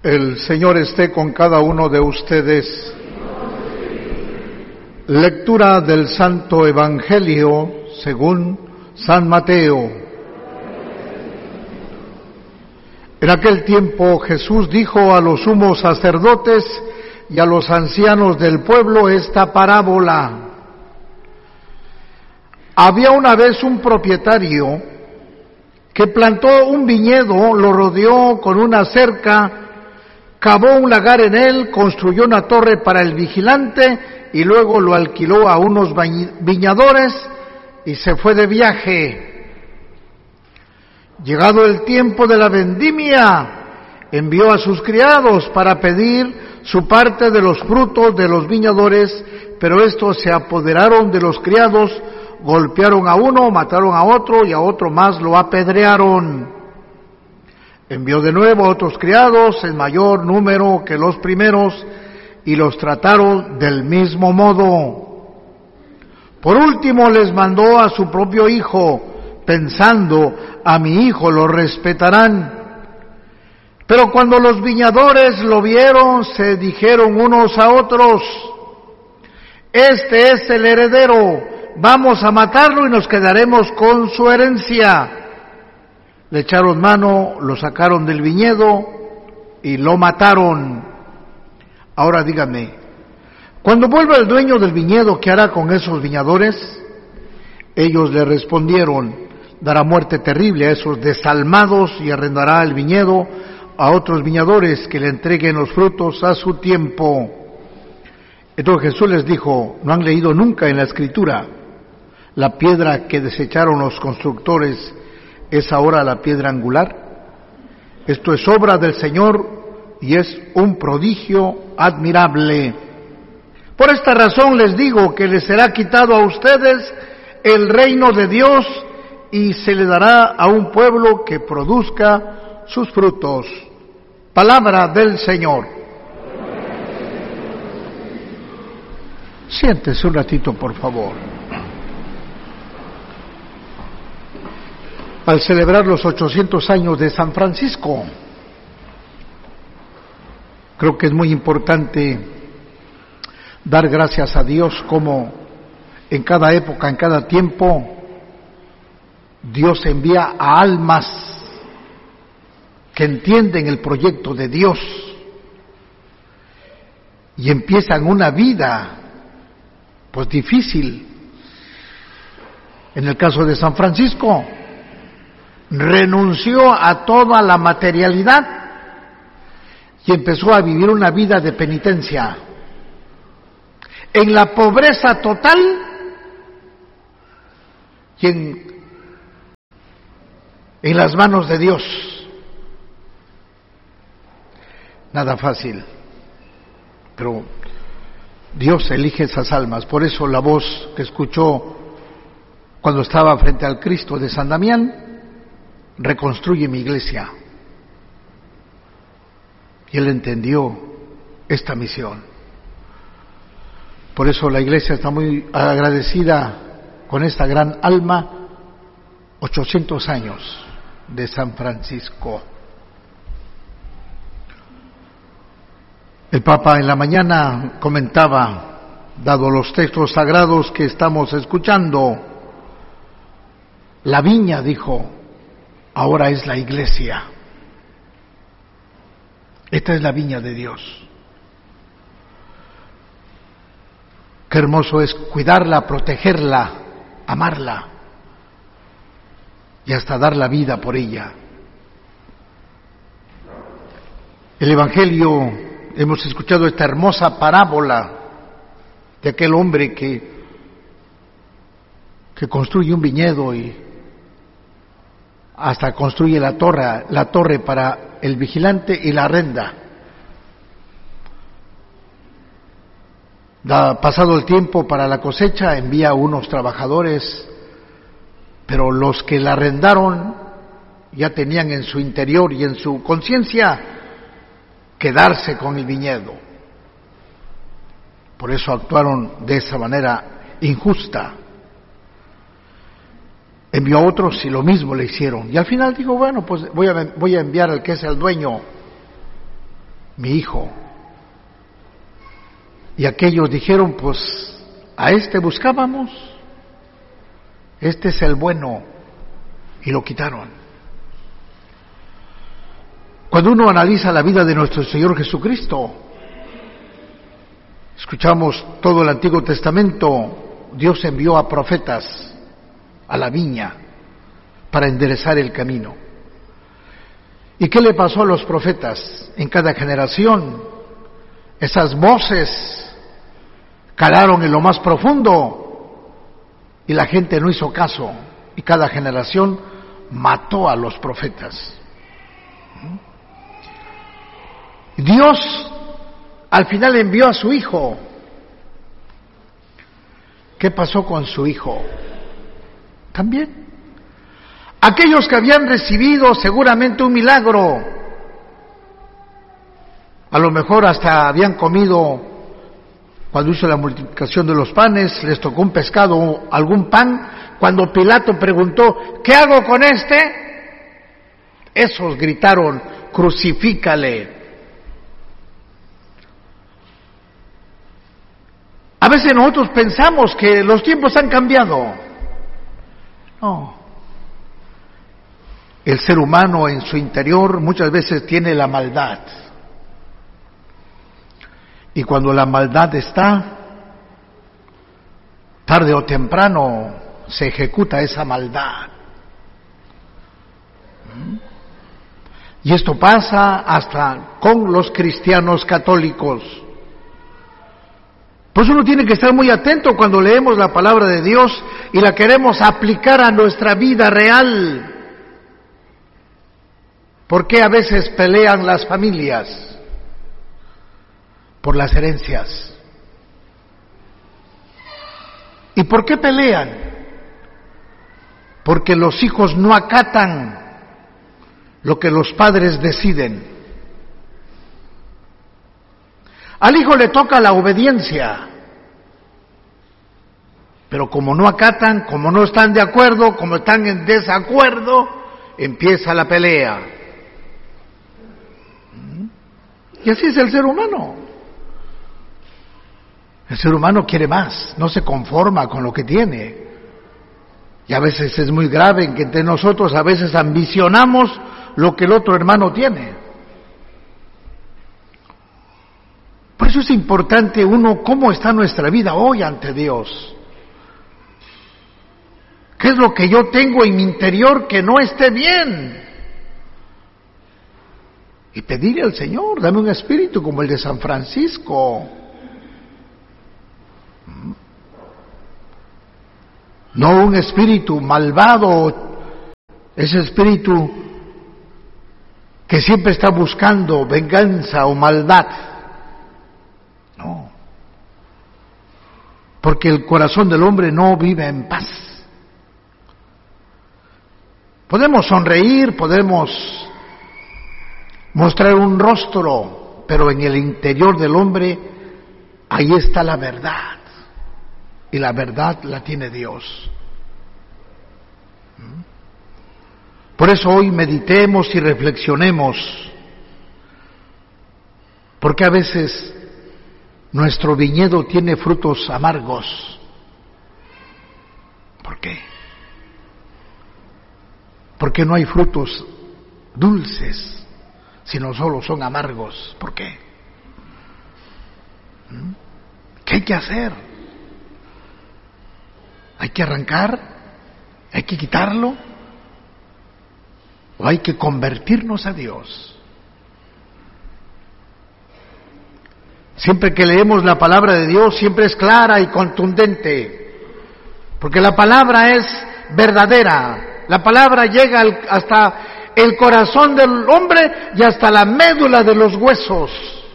El Señor esté con cada uno de ustedes. Lectura del Santo Evangelio según San Mateo. En aquel tiempo Jesús dijo a los sumos sacerdotes y a los ancianos del pueblo esta parábola. Había una vez un propietario que plantó un viñedo, lo rodeó con una cerca, cavó un lagar en él, construyó una torre para el vigilante y luego lo alquiló a unos viñadores y se fue de viaje. Llegado el tiempo de la vendimia, envió a sus criados para pedir su parte de los frutos de los viñadores, pero estos se apoderaron de los criados, golpearon a uno, mataron a otro y a otro más lo apedrearon. Envió de nuevo a otros criados en mayor número que los primeros y los trataron del mismo modo. Por último les mandó a su propio hijo, pensando, a mi hijo lo respetarán. Pero cuando los viñadores lo vieron, se dijeron unos a otros, este es el heredero, vamos a matarlo y nos quedaremos con su herencia. Le echaron mano, lo sacaron del viñedo y lo mataron. Ahora díganme, cuando vuelva el dueño del viñedo, ¿qué hará con esos viñadores? Ellos le respondieron, dará muerte terrible a esos desalmados y arrendará el viñedo a otros viñadores que le entreguen los frutos a su tiempo. Entonces Jesús les dijo, ¿no han leído nunca en la Escritura? La piedra que desecharon los constructores es ahora la piedra angular. Esto es obra del Señor y es un prodigio admirable. Por esta razón les digo que les será quitado a ustedes el reino de Dios y se le dará a un pueblo que produzca sus frutos. Palabra del Señor. Siéntese un ratito, por favor. Al celebrar los 800 años de San Francisco, creo que es muy importante dar gracias a Dios como en cada época, en cada tiempo, Dios envía a almas que entienden el proyecto de Dios y empiezan una vida pues difícil. En el caso de San Francisco, renunció a toda la materialidad y empezó a vivir una vida de penitencia. En la pobreza total y en las manos de Dios. Nada fácil, pero Dios elige esas almas. Por eso la voz que escuchó cuando estaba frente al Cristo de San Damián, reconstruye mi iglesia. Y él entendió esta misión. Por eso la iglesia está muy agradecida con esta gran alma, 800 años de San Francisco. El Papa en la mañana comentaba, dado los textos sagrados que estamos escuchando, la viña, dijo, ahora es la iglesia. Esta es la viña de Dios. Qué hermoso es cuidarla, protegerla, amarla y hasta dar la vida por ella. El Evangelio, hemos escuchado esta hermosa parábola de aquel hombre que construye un viñedo y hasta construye la torre para el vigilante y la arrenda. Pasado el tiempo para la cosecha, envía a unos trabajadores, pero los que la arrendaron ya tenían en su interior y en su conciencia quedarse con el viñedo. Por eso actuaron de esa manera injusta. Envió a otros y lo mismo le hicieron. Y al final dijo, bueno, pues voy a enviar al que es el dueño. mi hijo. Y aquellos dijeron, pues, a este buscábamos, este es el bueno, y lo quitaron. Cuando uno analiza la vida de nuestro Señor Jesucristo, escuchamos todo el Antiguo Testamento, Dios envió a profetas a la viña para enderezar el camino. ¿Y qué le pasó a los profetas? En cada generación, esas voces calaron en lo más profundo y la gente no hizo caso, y cada generación mató a los profetas. Dios al final envió a su hijo. ¿Qué pasó con su hijo? También aquellos que habían recibido seguramente un milagro, a lo mejor hasta habían comido, cuando hizo la multiplicación de los panes, les tocó un pescado o algún pan. Cuando Pilato preguntó, ¿qué hago con este? Esos gritaron, crucifícale. A veces nosotros pensamos que los tiempos han cambiado. No. El ser humano en su interior muchas veces tiene la maldad. Y cuando la maldad está, tarde o temprano se ejecuta esa maldad. Y esto pasa hasta con los cristianos católicos. Por eso uno tiene que estar muy atento cuando leemos la palabra de Dios y la queremos aplicar a nuestra vida real. ¿Por qué a veces pelean las familias? Por las herencias. ¿Y por qué pelean? Porque los hijos no acatan lo que los padres deciden. Al hijo le toca la obediencia, pero como no acatan, como no están de acuerdo, como están en desacuerdo, empieza la pelea. Y así es el ser humano. El ser humano quiere más, no se conforma con lo que tiene. Y a veces es muy grave en que entre nosotros a veces ambicionamos lo que el otro hermano tiene. Por eso es importante cómo está nuestra vida hoy ante Dios. ¿Qué es lo que yo tengo en mi interior que no esté bien? Y pedirle al Señor, dame un espíritu como el de San Francisco. No un espíritu malvado, ese espíritu que siempre está buscando venganza o maldad. No. Porque el corazón del hombre no vive en paz. Podemos sonreír, podemos mostrar un rostro, pero en el interior del hombre, ahí está la verdad. Y la verdad la tiene Dios. Por eso hoy meditemos y reflexionemos, porque a veces nuestro viñedo tiene frutos amargos. ¿Por qué? Porque no hay frutos dulces, sino solo son amargos. ¿Por qué? ¿Qué hay que hacer? ¿Hay que arrancar? ¿Hay que quitarlo? ¿O hay que convertirnos a Dios? Siempre que leemos la palabra de Dios, siempre es clara y contundente, porque la palabra es verdadera. La palabra llega hasta el corazón del hombre y hasta la médula de los huesos.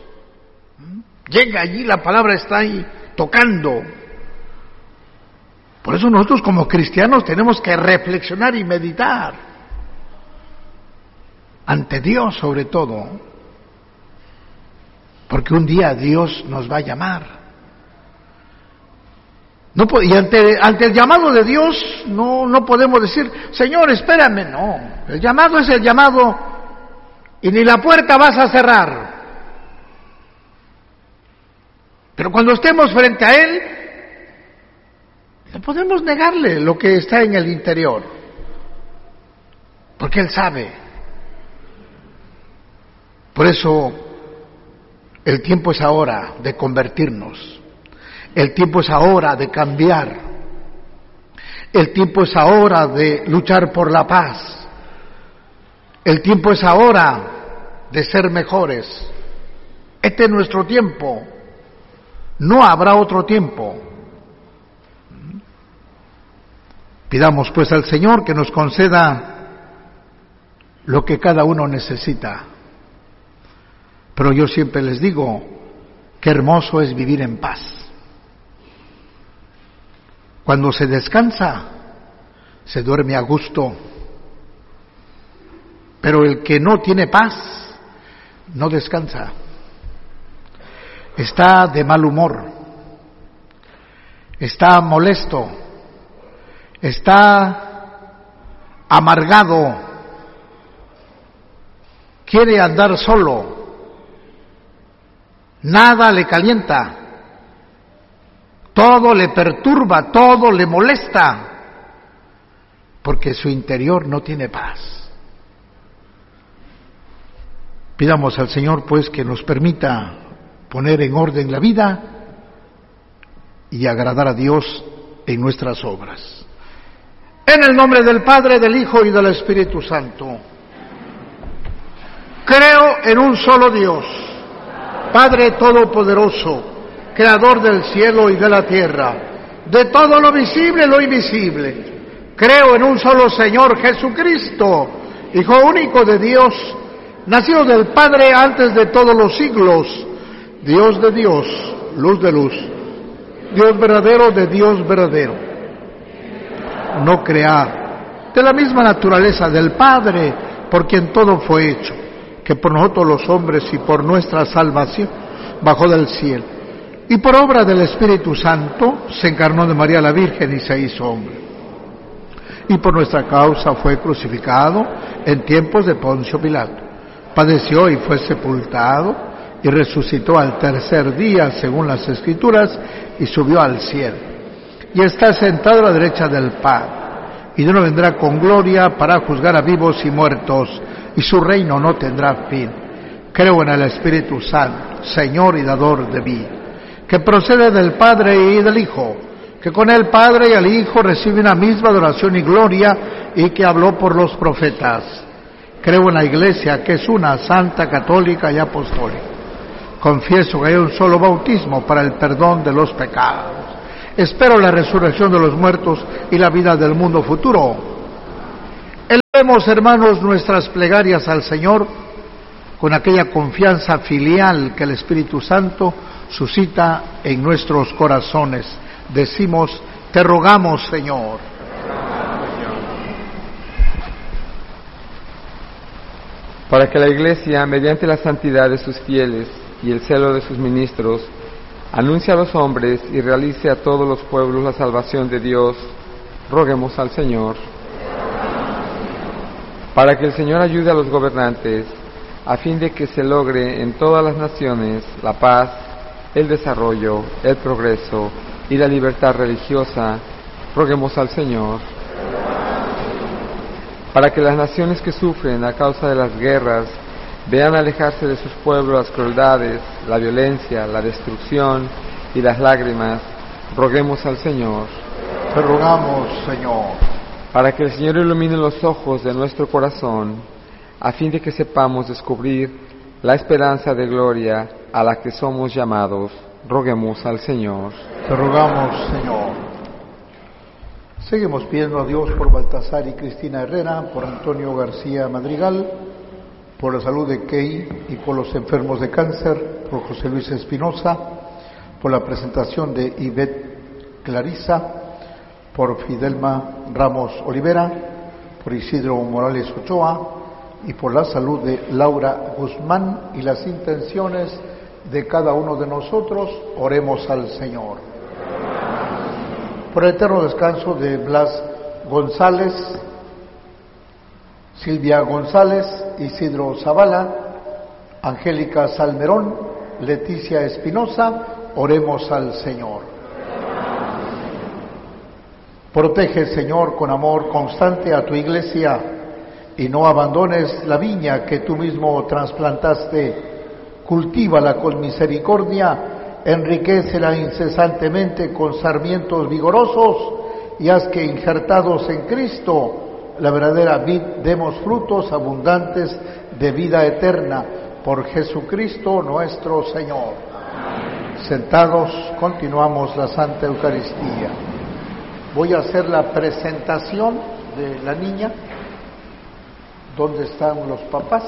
Llega allí, la palabra está ahí tocando. Por eso nosotros como cristianos tenemos que reflexionar y meditar ante Dios sobre todo, porque un día Dios nos va a llamar. Y ante el llamado de Dios no podemos decir, Señor, espérame. No, el llamado es el llamado y ni la puerta vas a cerrar. Pero cuando estemos frente a Él, no podemos negarle lo que está en el interior, porque Él sabe. Por eso, el tiempo es ahora de convertirnos, el tiempo es ahora de cambiar, el tiempo es ahora de luchar por la paz, el tiempo es ahora de ser mejores. Este es nuestro tiempo, no habrá otro tiempo. Pidamos pues al Señor que nos conceda lo que cada uno necesita. Pero yo siempre les digo, qué hermoso es vivir en paz. Cuando se descansa, se duerme a gusto. Pero el que no tiene paz, no descansa. Está de mal humor, está molesto, está amargado, quiere andar solo, nada le calienta, todo le perturba, todo le molesta, porque su interior no tiene paz. Pidamos al Señor pues que nos permita poner en orden la vida y agradar a Dios en nuestras obras. En el nombre del Padre, del Hijo y del Espíritu Santo. Creo en un solo Dios, Padre Todopoderoso, Creador del cielo y de la tierra, de todo lo visible y lo invisible. Creo en un solo Señor Jesucristo, Hijo único de Dios, nacido del Padre antes de todos los siglos, Dios de Dios, luz de luz, Dios verdadero de Dios verdadero, no creado, de la misma naturaleza del Padre, por quien todo fue hecho, que por nosotros los hombres y por nuestra salvación bajó del cielo, y por obra del Espíritu Santo se encarnó de María la Virgen y se hizo hombre, y por nuestra causa fue crucificado en tiempos de Poncio Pilato, padeció y fue sepultado, y resucitó al tercer día, según las Escrituras, y subió al cielo. Y está sentado a la derecha del Padre, y de nuevo vendrá con gloria para juzgar a vivos y muertos, y su reino no tendrá fin. Creo en el Espíritu Santo, Señor y dador de vida, que procede del Padre y del Hijo, que con el Padre y el Hijo recibe una misma adoración y gloria, y que habló por los profetas. Creo en la Iglesia, que es una, santa, católica y apostólica. Confieso que hay un solo bautismo para el perdón de los pecados. Espero la resurrección de los muertos y la vida del mundo futuro. Elevemos, hermanos, nuestras plegarias al Señor con aquella confianza filial que el Espíritu Santo suscita en nuestros corazones. Decimos, te rogamos, Señor. Para que la Iglesia, mediante la santidad de sus fieles y el celo de sus ministros, anuncie a los hombres y realice a todos los pueblos la salvación de Dios, roguemos al Señor. Para que el Señor ayude a los gobernantes, a fin de que se logre en todas las naciones la paz, el desarrollo, el progreso y la libertad religiosa, roguemos al Señor. Para que las naciones que sufren a causa de las guerras vean alejarse de sus pueblos las crueldades, la violencia, la destrucción y las lágrimas, roguemos al Señor. Te rogamos, Señor. Para que el Señor ilumine los ojos de nuestro corazón, a fin de que sepamos descubrir la esperanza de gloria a la que somos llamados, roguemos al Señor. Te rogamos, Señor. Seguimos pidiendo a Dios por Baltasar y Cristina Herrera, por Antonio García Madrigal, por la salud de Key y por los enfermos de cáncer, por José Luis Espinosa, por la presentación de Ivette Clarisa, por Fidelma Ramos Olivera, por Isidro Morales Ochoa y por la salud de Laura Guzmán y las intenciones de cada uno de nosotros. Oremos al Señor. Por el eterno descanso de Blas González, Silvia González, Isidro Zavala, Angélica Salmerón, Leticia Espinosa Oremos al Señor. Protege, Señor, con amor constante a tu Iglesia y no abandones la viña que tú mismo trasplantaste. Cultívala con misericordia, enriquécela incesantemente con sarmientos vigorosos y haz que, injertados en Cristo, la verdadera vid, demos frutos abundantes de vida eterna. Por Jesucristo nuestro Señor. Amén. Sentados, continuamos la Santa Eucaristía. Voy a hacer la presentación de la niña. ¿Dónde están los papás?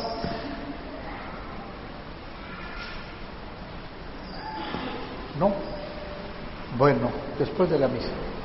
¿No? Bueno, después de la misa.